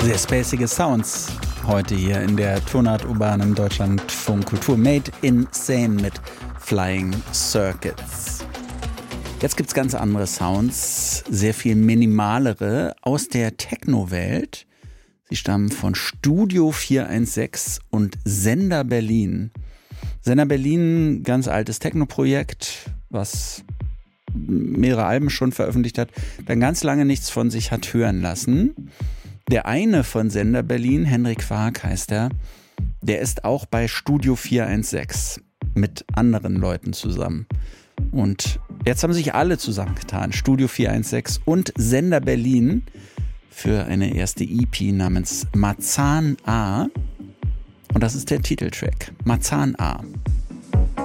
Sehr spacige Sounds heute hier in der Tonart Urbanem Deutschlandfunk Kultur. Made in Sane mit Flying Circuits. Jetzt gibt's ganz andere Sounds, sehr viel minimalere aus der Techno-Welt. Sie stammen von Studio 416 und Sender Berlin. Sender Berlin, ganz altes Techno-Projekt, was mehrere Alben schon veröffentlicht hat, dann ganz lange nichts von sich hat hören lassen. Der eine von Sender Berlin, Henrik Quark heißt er, der ist auch bei Studio 416 mit anderen Leuten zusammen. Und jetzt haben sich alle zusammengetan, Studio 416 und Sender Berlin, für eine erste EP namens Marzahn A. Und das ist der Titeltrack, Marzahn A.